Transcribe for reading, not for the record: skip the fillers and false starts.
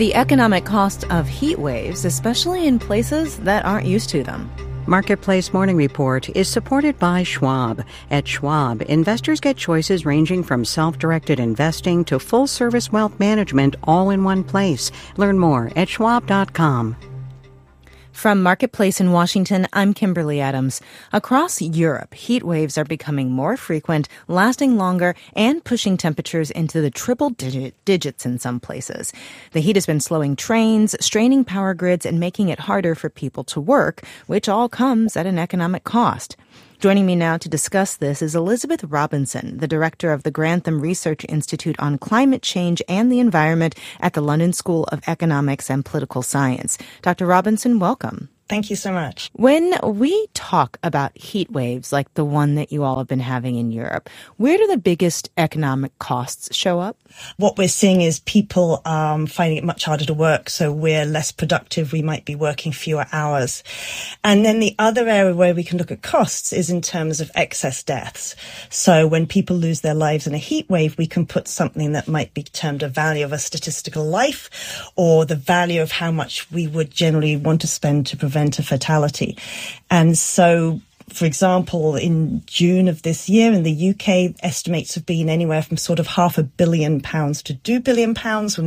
The economic cost of heat waves, especially in places that aren't used to them. Marketplace Morning Report is supported by Schwab. At Schwab, investors get choices ranging from self-directed investing to full-service wealth management all in one place. Learn more at schwab.com. From Marketplace in Washington, I'm Kimberly Adams. Across Europe, heat waves are becoming more frequent, lasting longer, and pushing temperatures into the triple digits in some places. The heat has been slowing trains, straining power grids, and making it harder for people to work, which all comes at an economic cost. Joining me now to discuss this is Elizabeth Robinson, the director of the Grantham Research Institute on Climate Change and the Environment at the London School of Economics and Political Science. Dr. Robinson, welcome. Thank you so much. When we talk about heat waves like the one that you all have been having in Europe, where do the biggest economic costs show up? What we're seeing is people finding it much harder to work, so we're less productive. We might be working fewer hours. And then the other area where we can look at costs is in terms of excess deaths. So when people lose their lives in a heat wave, we can put something that might be termed a value of a statistical life, or the value of how much we would generally want to spend to prevent a fatality. And so, for example, in June of this year in the UK, estimates have been anywhere from sort of £500 million to £2 billion when